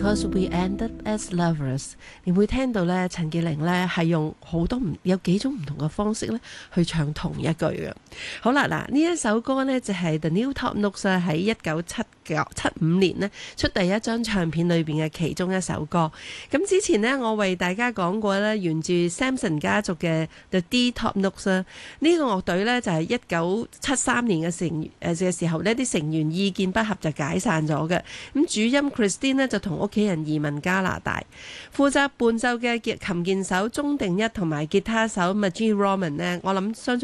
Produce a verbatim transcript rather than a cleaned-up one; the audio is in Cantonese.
Because we ended as lovers， 你會聽到咧陳潔靈咧係用好多唔有幾種唔同嘅方式咧去唱同一句嘅。好啦，嗱呢一首歌呢就係、是、The New Top Notes 喺一九七九七五年呢出第一張唱片裏邊嘅其中一首歌。咁之前呢，我為大家講過咧，源自 Samson 家族嘅 The D Top Notes 呢、呢個樂隊呢就係一九七三年嘅成誒嘅時候呢啲成員意見不合就解散咗嘅。咁主音 Christine 呢就同屋企人移民加拿大，負責伴奏嘅琴鍵手鐘定一同埋吉他手 Maggie Roman 呢，我諗相信